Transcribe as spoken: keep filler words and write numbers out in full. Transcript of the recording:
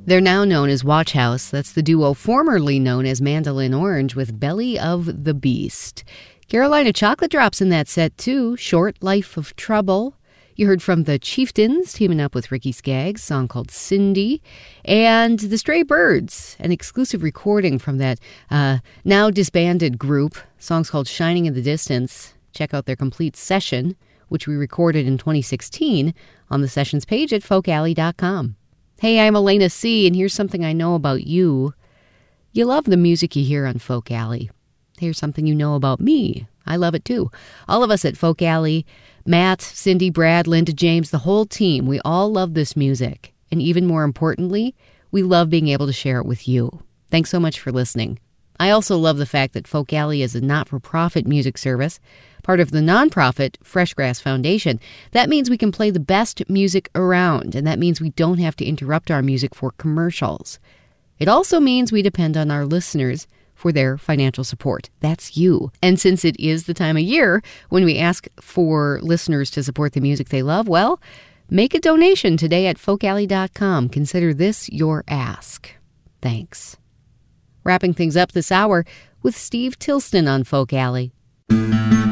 They're now known as Watch House. That's the duo formerly known as Mandolin Orange with Belly of the Beast. Carolina Chocolate Drops in that set, too. Short Life of Trouble. You heard from the Chieftains teaming up with Ricky Skaggs, a song called Cindy. And the Stray Birds, an exclusive recording from that uh, now disbanded group. Song's called Shining in the Distance. Check out their complete session, which we recorded in twenty sixteen, on the sessions page at folk alley dot com. Hey, I'm Elena C., and here's something I know about you. You love the music you hear on Folk Alley. Here's something you know about me. I love it too. All of us at Folk Alley, Matt, Cindy, Brad, Linda, James, the whole team, we all love this music. And even more importantly, we love being able to share it with you. Thanks so much for listening. I also love the fact that Folk Alley is a not-for-profit music service, part of the nonprofit Freshgrass Foundation. That means we can play the best music around, and that means we don't have to interrupt our music for commercials. It also means we depend on our listeners for their financial support. That's you. And since it is the time of year when we ask for listeners to support the music they love, well, make a donation today at folk alley dot com. Consider this your ask. Thanks. Wrapping things up this hour with Steve Tilston on Folk Alley.